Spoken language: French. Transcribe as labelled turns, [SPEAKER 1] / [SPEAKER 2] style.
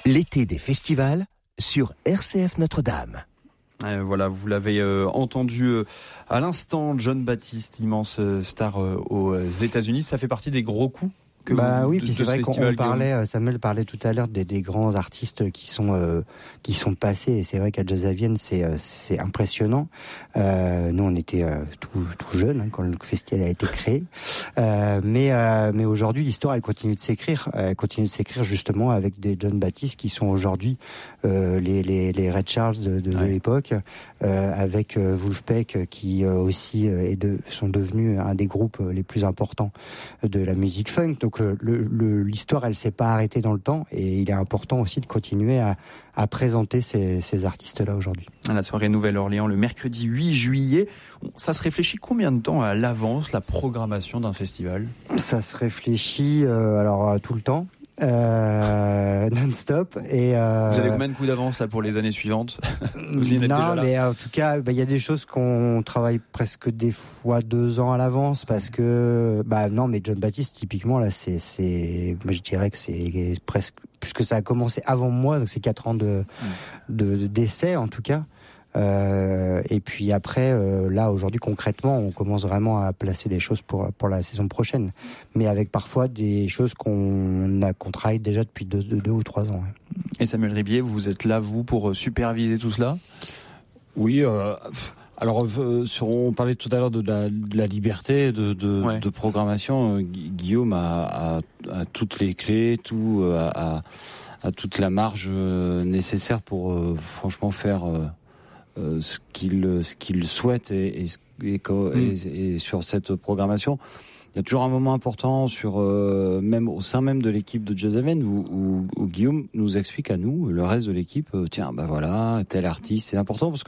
[SPEAKER 1] L'été des festivals sur RCF Notre-Dame.
[SPEAKER 2] Voilà, vous l'avez entendu à l'instant, Jon Baptiste, immense star aux États-Unis. Ça fait partie des gros coups que
[SPEAKER 3] oui, puis c'est vrai qu'on parlait, Samuel parlait tout à l'heure des grands artistes qui sont passés, et c'est vrai qu'à Jazzavienne c'est impressionnant. Nous on était tout jeunes quand le festival a été créé, mais aujourd'hui l'histoire elle continue de s'écrire justement avec des Jon Baptiste qui sont aujourd'hui les Ray Charles de l'époque, avec Vulfpeck qui aussi sont devenus un des groupes les plus importants de la musique funk. Donc l'histoire elle s'est pas arrêtée dans le temps, et il est important aussi de continuer à présenter ces artistes-là aujourd'hui.
[SPEAKER 2] À la soirée Nouvelle-Orléans le mercredi 8 juillet, ça se réfléchit combien de temps à l'avance la programmation d'un festival ?
[SPEAKER 3] Ça se réfléchit tout le temps. Non-stop, et vous
[SPEAKER 2] avez combien de coups d'avance là pour les années suivantes?
[SPEAKER 3] Non, mais en tout cas, il y a des choses qu'on travaille presque des fois 2 ans à l'avance, parce que non, mais Jon Baptiste typiquement là, moi je dirais que c'est presque, puisque ça a commencé avant moi, donc c'est 4 ans d'essai en tout cas. Et puis après, là aujourd'hui concrètement, on commence vraiment à placer les choses pour la saison prochaine, mais avec parfois des choses qu'on travaille déjà depuis 2 ou 3 ans. Ouais.
[SPEAKER 2] Et Samuel Ribier, vous êtes là vous pour superviser tout cela ?
[SPEAKER 4] Oui. Alors, on parlait tout à l'heure de la liberté de programmation. Guillaume a toutes les clés, a toute la marge nécessaire pour franchement faire ce qu'il souhaite et sur cette programmation. Il y a toujours un moment important même au sein même de l'équipe de Jazzavienne où Guillaume nous explique à nous, le reste de l'équipe, tel artiste, c'est important parce que